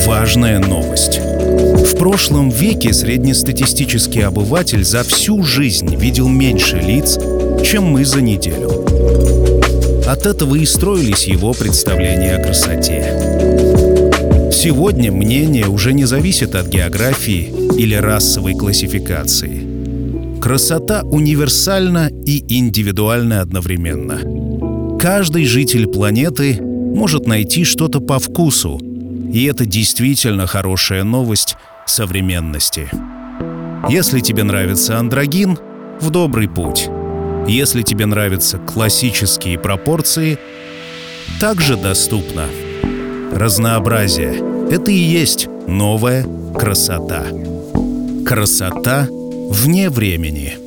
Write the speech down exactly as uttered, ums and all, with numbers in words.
Важная новость. В прошлом веке среднестатистический обыватель за всю жизнь видел меньше лиц, чем мы за неделю. От этого и строились его представления о красоте. Сегодня мнение уже не зависит от географии или расовой классификации. Красота универсальна и индивидуальна одновременно. Каждый житель планеты может найти что-то по вкусу, и это действительно хорошая новость современности. Если тебе нравится андрогин, в добрый путь. Если тебе нравятся классические пропорции, также доступно. Разнообразие — это и есть новая красота. Красота вне времени.